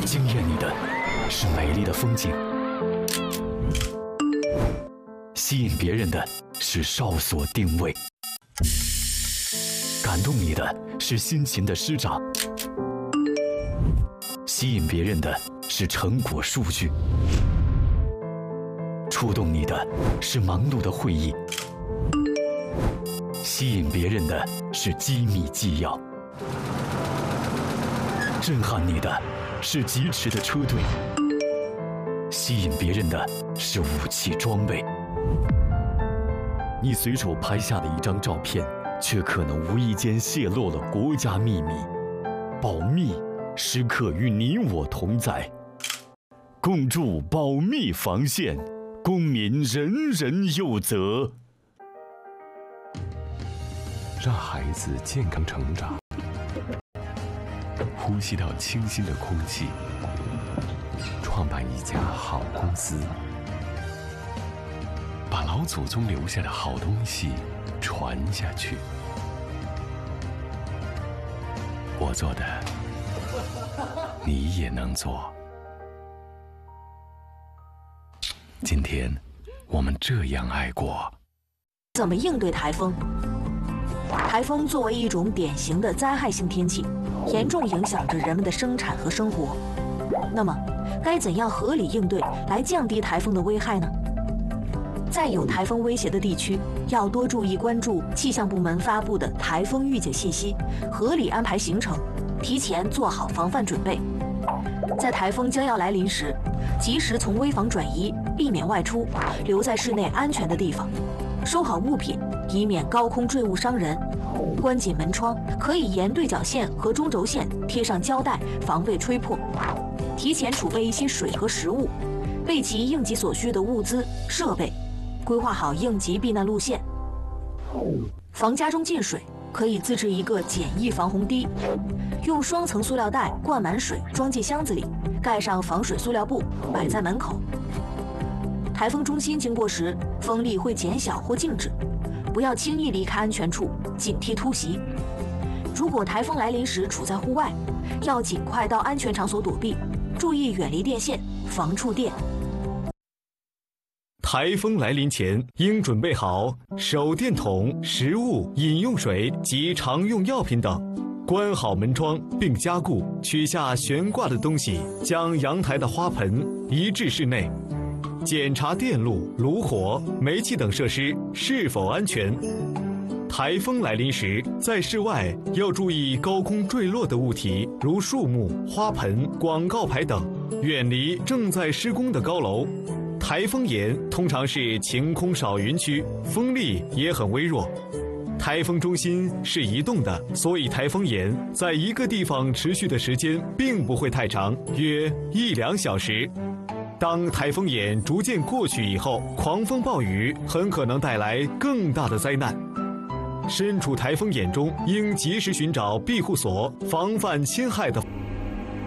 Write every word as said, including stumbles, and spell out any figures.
惊艳你的是美丽的风景，吸引别人的是哨所定位，感动你的是辛勤的施展，吸引别人的是成果数据，触动你的是忙碌的会议，吸引别人的是机密纪要，震撼你的是疾驰的车队，吸引别人的是武器装备。你随手拍下的一张照片，却可能无意间泄露了国家秘密。保密时刻与你我同在，共筑保密防线，公民人人有责。 让孩子健康成长，呼吸到清新的空气，创办一家好公司，把老祖宗留下的好东西传下去。我做的，你也能做。今天，我们这样爱过。 怎么应对台风？台风作为一种典型的灾害性天气，严重影响着人们的生产和生活。那么，该怎样合理应对来降低台风的危害呢？在有台风威胁的地区，要多注意关注气象部门发布的台风预警信息，合理安排行程，提前做好防范准备。在台风将要来临时，及时从危房转移，避免外出，留在室内安全的地方，收好物品，以免高空坠物伤人。关紧门窗，可以沿对角线和中轴线贴上胶带，防备吹破。提前储备一些水和食物，备齐应急所需的物资设备，规划好应急避难路线。防家中进水，可以自制一个简易防洪堤，用双层塑料袋灌满水，装进箱子里，盖上防水塑料布，摆在门口。台风中心经过时，风力会减小或静止，不要轻易离开安全处，警惕突袭。如果台风来临时处在户外，要尽快到安全场所躲避，注意远离电线，防触电。 台风来临前，应准备好手电筒、食物、饮用水及常用药品等，关好门窗并加固，取下悬挂的东西，将阳台的花盆移至室内，检查电路、炉火、煤气等设施是否安全。台风来临时，在室外要注意高空坠落的物体，如树木、花盆、广告牌等，远离正在施工的高楼。台风眼通常是晴空少云区，风力也很微弱。台风中心是移动的，所以台风眼在一个地方持续的时间并不会太长，约一两小时。当台风眼逐渐过去以后，狂风暴雨很可能带来更大的灾难。身处台风眼中，应及时寻找庇护所，防范侵害的。